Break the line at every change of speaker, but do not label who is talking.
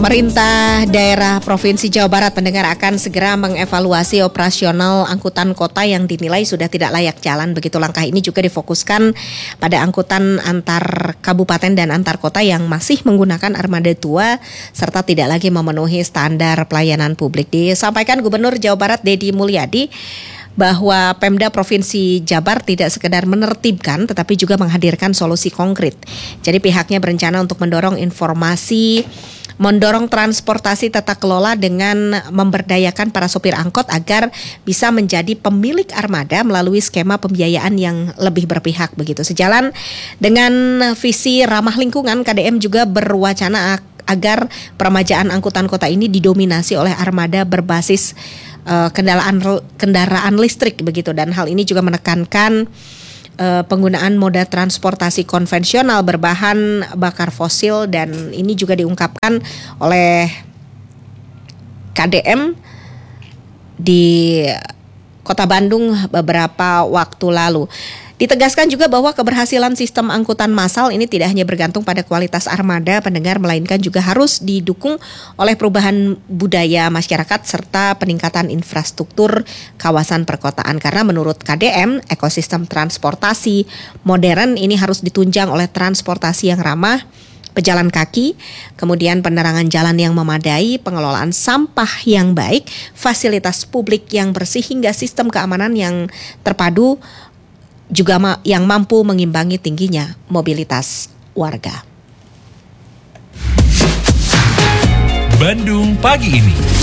Pemerintah daerah Provinsi Jawa Barat pendengar akan segera mengevaluasi operasional angkutan kota yang dinilai sudah tidak layak jalan. Begitu langkah ini juga difokuskan pada angkutan antar kabupaten dan antar kota yang masih menggunakan armada tua serta tidak lagi memenuhi standar pelayanan publik. Disampaikan Gubernur Jawa Barat Deddy Mulyadi bahwa Pemda Provinsi Jabar tidak sekedar menertibkan tetapi juga menghadirkan solusi konkret. Jadi pihaknya berencana untuk mendorong transportasi tata kelola dengan memberdayakan para sopir angkot agar bisa menjadi pemilik armada melalui skema pembiayaan yang lebih berpihak begitu. Sejalan dengan visi ramah lingkungan, KDM juga berwacana agar peremajaan angkutan kota ini didominasi oleh armada berbasis kendaraan listrik begitu, dan hal ini juga menekankan penggunaan moda transportasi konvensional berbahan bakar fosil, dan ini juga diungkapkan oleh KDM di Kota Bandung beberapa waktu lalu. Ditegaskan juga bahwa keberhasilan sistem angkutan massal ini tidak hanya bergantung pada kualitas armada pendengar, melainkan juga harus didukung oleh perubahan budaya masyarakat serta peningkatan infrastruktur kawasan perkotaan. Karena menurut KDM, ekosistem transportasi modern ini harus ditunjang oleh transportasi yang ramah pejalan kaki, kemudian penerangan jalan yang memadai, pengelolaan sampah yang baik, fasilitas publik yang bersih, hingga sistem keamanan yang terpadu juga yang mampu mengimbangi tingginya mobilitas warga.
Bandung pagi ini.